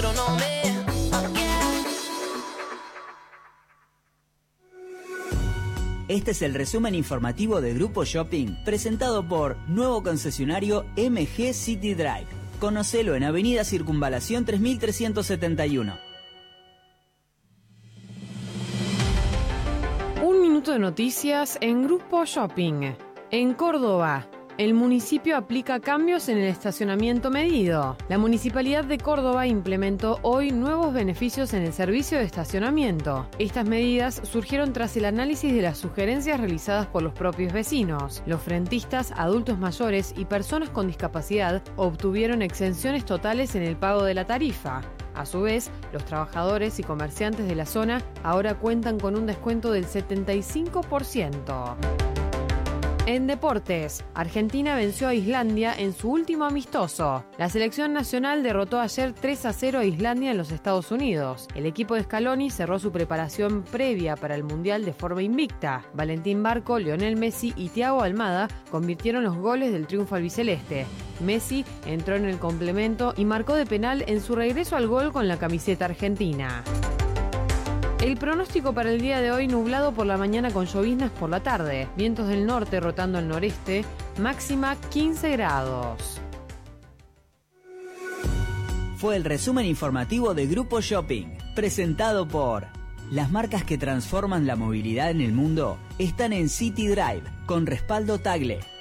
don't know me. Este es el resumen informativo de Grupo Shopping, presentado por nuevo concesionario MG City Drive. Conocelo en Avenida Circunvalación 3371. Un minuto de noticias en Grupo Shopping. En Córdoba, el municipio aplica cambios en el estacionamiento medido. La Municipalidad de Córdoba implementó hoy nuevos beneficios en el servicio de estacionamiento. Estas medidas surgieron tras el análisis de las sugerencias realizadas por los propios vecinos. Los frentistas, adultos mayores y personas con discapacidad obtuvieron exenciones totales en el pago de la tarifa. A su vez, los trabajadores y comerciantes de la zona ahora cuentan con un descuento del 75%. En deportes, Argentina venció a Islandia en su último amistoso. La selección nacional derrotó ayer 3-0 a Islandia en los Estados Unidos. El equipo de Scaloni cerró su preparación previa para el Mundial de forma invicta. Valentín Barco, Lionel Messi y Thiago Almada convirtieron los goles del triunfo albiceleste. Messi entró en el complemento y marcó de penal en su regreso al gol con la camiseta argentina. El pronóstico para el día de hoy: nublado por la mañana con lloviznas por la tarde, vientos del norte rotando al noreste, máxima 15 grados. Fue el resumen informativo de Grupo Shopping, presentado por... Las marcas que transforman la movilidad en el mundo están en City Drive, con respaldo Tagle.